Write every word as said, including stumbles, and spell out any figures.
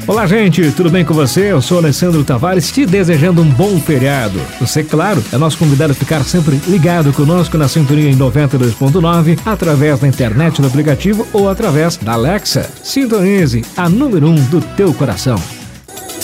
Olá, gente, tudo bem com você? Eu sou Alessandro Tavares, te desejando um bom feriado. Você, claro, é nosso convidado a ficar sempre ligado conosco na sintonia em noventa e dois ponto nove, através da internet do aplicativo ou através da Alexa. Sintonize a número um do teu coração.